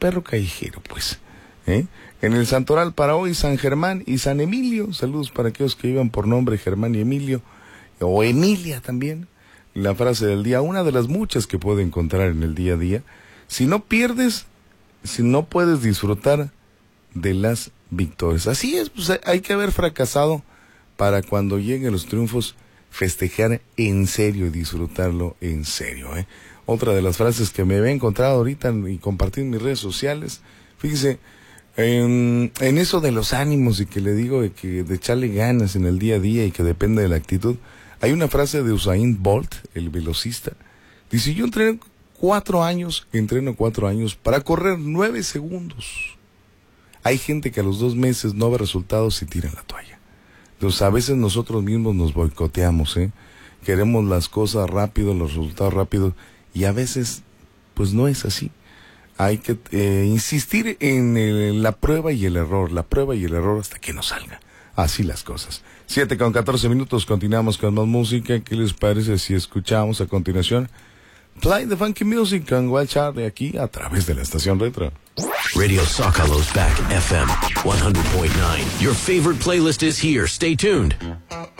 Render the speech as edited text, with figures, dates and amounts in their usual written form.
perro callejero, pues. En el Santoral para hoy, San Germán y San Emilio. Saludos para aquellos que iban por nombre Germán y Emilio, o Emilia también. La frase del día, una de las muchas que puede encontrar en el día a día: si no pierdes, si no puedes disfrutar de las victorias. Así es, pues hay que haber fracasado para cuando lleguen los triunfos festejar en serio y disfrutarlo en serio. Otra de las frases que me había encontrado ahorita y compartí en mis redes sociales, fíjese, en eso de los ánimos y que le digo de echarle ganas en el día a día y que depende de la actitud, hay una frase de Usain Bolt, el velocista. Dice: yo entreno 4 años para correr 9 segundos. Hay gente que a los 2 meses no ve resultados y tiran la toalla. Entonces a veces nosotros mismos nos boicoteamos, queremos las cosas rápido, los resultados rápidos, y a veces pues no es así. Hay que insistir en la prueba y el error hasta que nos salga. Así las cosas. 7:14, continuamos con más música. ¿Qué les parece si escuchamos a continuación Play the Funky Music con Wild Charlie aquí a través de la estación Retro? Radio Zócalos back FM 100.9. Your favorite playlist is here. Stay tuned.